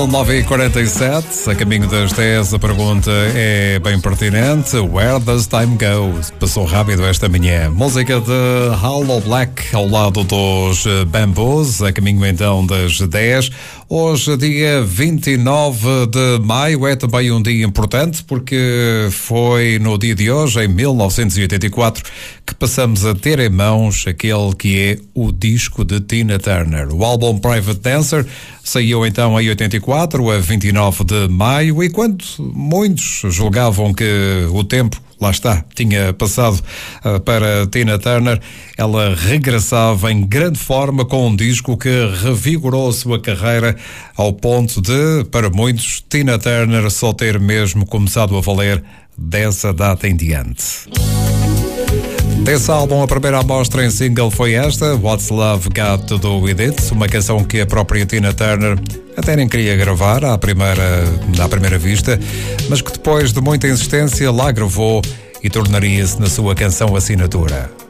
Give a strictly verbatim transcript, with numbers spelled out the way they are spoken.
São nove e quarenta e sete, a caminho das dez, a pergunta é bem pertinente. Where does time go? Passou rápido esta manhã. Música de Hollow Black ao lado dos Bamboos, a caminho então das dez. Hoje, dia vinte e nove de maio, é também um dia importante porque foi no dia de hoje, em mil novecentos e oitenta e quatro, que passamos a ter em mãos aquele que é o disco de Tina Turner. O álbum Private Dancer saiu então em oitenta e quatro, a vinte e nove de maio, e quando muitos julgavam que o tempo, lá está, tinha passado uh, para Tina Turner, ela regressava em grande forma com um disco que revigorou a sua carreira ao ponto de, para muitos, Tina Turner só ter mesmo começado a valer dessa data em diante. Desse álbum, a primeira amostra em single foi esta, What's Love Got to Do With It, uma canção que a própria Tina Turner até nem queria gravar à primeira, à primeira vista, mas que depois de muita insistência lá gravou e tornaria-se na sua canção assinatura.